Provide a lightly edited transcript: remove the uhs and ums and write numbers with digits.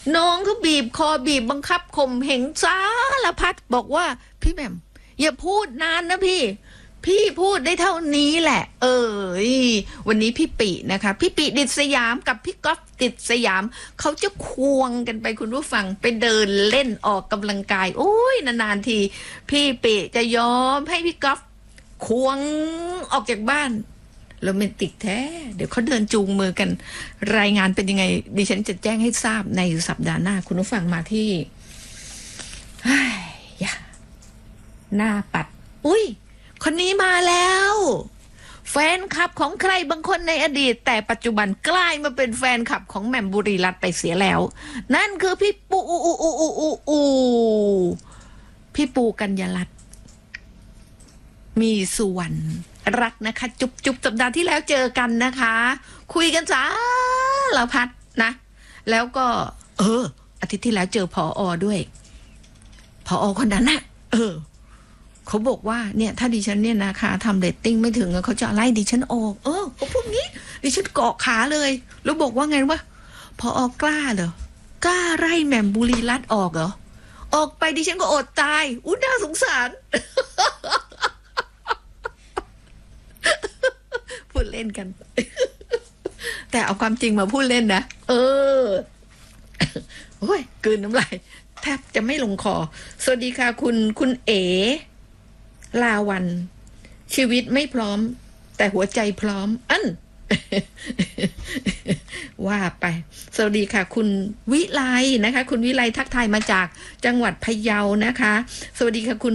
น้องเขาบีบคอบีบบังคับข่มเหงสารพัดบอกว่าพี่แหม่มอย่าพูดนานนะพี่พูดได้เท่านี้แหละวันนี้พี่ปินะคะพี่ปิดิษสยามกับพี่ก๊อฟดิษสยามเขาจะควงกันไปคุณผู้ฟังไปเดินเล่นออกกำลังกายโอ้ยนานๆทีพี่ปิจะยอมให้พี่ก๊อฟควงออกจากบ้านโรแมนติกแท้เดี๋ยวเขาเดินจูงมือกันรายงานเป็นยังไงดิฉันจะแจ้งให้ทราบในสัปดาห์หน้าคุณผู้ฟังมาที่หน้าปัดอุ้ยคนนี้มาแล้วแฟนคลับของใครบางคนในอดีตแต่ปัจจุบันกลายมาเป็นแฟนคลับของแหม่มบุรีรัตน์ไปเสียแล้วนั่นคือพี่ปูกัญญาลัตน์มีสุวรรณรักนะคะจุบสัปดาห์ที่แล้วเจอกันนะคะคุยกันสารพัดนะแล้วก็อาทิตย์ที่แล้วเจอผอ.ด้วยผอ.คนนั้นน่ะเขาบอกว่าเนี่ยถ้าดิฉันเนี่ยนะคะทำเรตติ้งไม่ถึงเขาจะไล่ดิฉันออกเขาพูดงี้ดิฉันเกาะขาเลยแล้วบอกว่าไงว่าผอ.กล้าเหรอกล้าไล่แหม่มบุรีรัตน์ออกเหรอออกไปดิฉันก็อดตายน่าสงสารพูดเล่นกันแต่เอาความจริงมาพูดเล่นนะโอ้ยกลืนน้ำลายแทบจะไม่ลงคอสวัสดีค่ะคุณเอลาวันชีวิตไม่พร้อมแต่หัวใจพร้อมว่าไปสวัสดีค่ะคุณวิไลนะคะคุณวิไลทักทายมาจากจังหวัดพะเยานะคะสวัสดีค่ะคุณ